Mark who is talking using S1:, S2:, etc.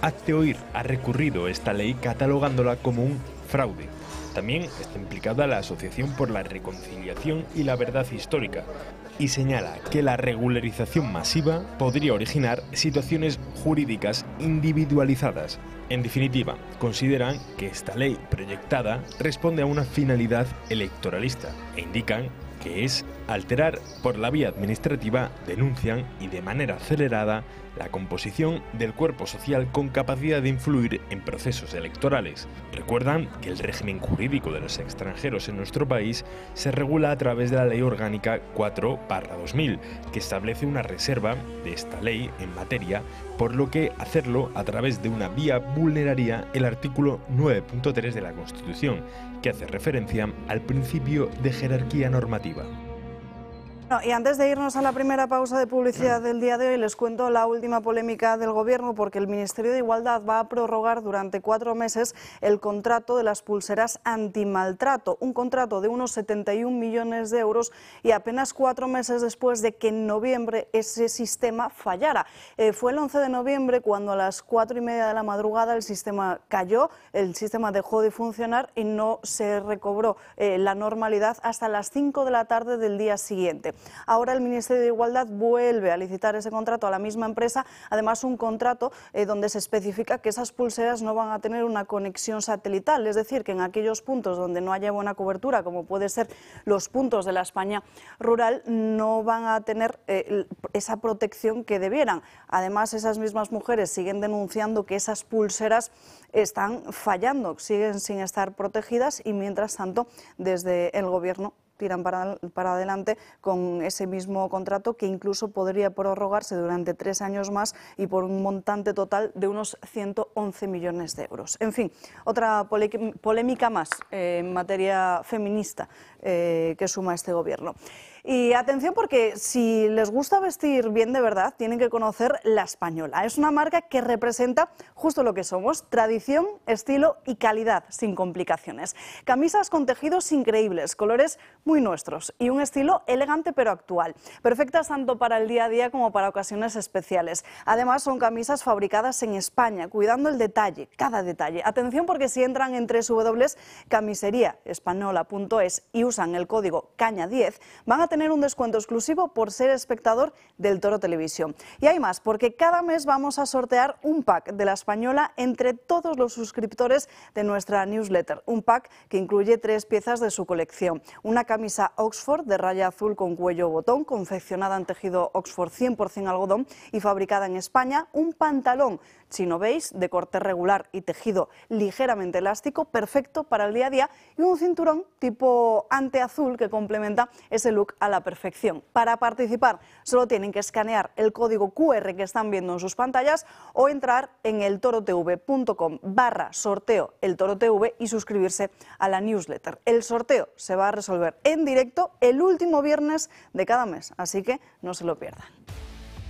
S1: Hazte Oír ha recurrido esta ley catalogándola como un fraude. También está implicada la Asociación por la Reconciliación y la Verdad Histórica y señala que la regularización masiva podría originar situaciones jurídicas individualizadas. En definitiva, consideran que esta ley proyectada responde a una finalidad electoralista e indican que es alterar por la vía administrativa, denuncian y de manera acelerada la composición del cuerpo social con capacidad de influir en procesos electorales. Recuerdan que el régimen jurídico de los extranjeros en nuestro país se regula a través de la Ley Orgánica 4/2000, que establece una reserva de esta ley en materia, por lo que hacerlo a través de una vía vulneraría el artículo 9.3 de la Constitución, que hace referencia al principio de jerarquía normativa.
S2: Y antes de irnos a la primera pausa de publicidad del día de hoy, les cuento la última polémica del Gobierno, porque el Ministerio de Igualdad va a prorrogar durante 4 meses el contrato de las pulseras antimaltrato, un contrato de unos 71 millones de euros y apenas 4 meses después de que en noviembre ese sistema fallara. Fue el 11 de noviembre cuando a las 4:30 de la madrugada el sistema cayó, el sistema dejó de funcionar y no se recobró la normalidad hasta las 5 de la tarde del día siguiente. Ahora el Ministerio de Igualdad vuelve a licitar ese contrato a la misma empresa, además un contrato donde se especifica que esas pulseras no van a tener una conexión satelital, es decir, que en aquellos puntos donde no haya buena cobertura, como puede ser los puntos de la España rural, no van a tener esa protección que debieran. Además, esas mismas mujeres siguen denunciando que esas pulseras están fallando, siguen sin estar protegidas y mientras tanto desde el Gobierno tiran para adelante con ese mismo contrato que incluso podría prorrogarse durante 3 años más y por un montante total de unos 111 millones de euros. En fin, otra polémica más en materia feminista que suma este Gobierno. Y atención, porque si les gusta vestir bien de verdad, tienen que conocer La Española. Es una marca que representa justo lo que somos: tradición, estilo y calidad sin complicaciones. Camisas con tejidos increíbles, colores muy nuestros y un estilo elegante pero actual. Perfectas tanto para el día a día como para ocasiones especiales. Además, son camisas fabricadas en España, cuidando el detalle, cada detalle. Atención, porque si entran en www.camiseriaespañola.es y usan el código CAÑA10, van a tener un descuento exclusivo por ser espectador del Toro Televisión. Y hay más, porque cada mes vamos a sortear un pack de La Española entre todos los suscriptores de nuestra newsletter. Un pack que incluye 3 piezas de su colección. Una camisa Oxford de raya azul con cuello botón, confeccionada en tejido Oxford 100% algodón y fabricada en España. Un pantalón chino beige de corte regular y tejido ligeramente elástico, perfecto para el día a día, y un cinturón tipo ante azul que complementa ese look a la perfección. Para participar solo tienen que escanear el código QR que están viendo en sus pantallas o entrar en eltorotv.com/sorteo eltorotv y suscribirse a la newsletter. El sorteo se va a resolver en directo el último viernes de cada mes, así que no se lo pierdan.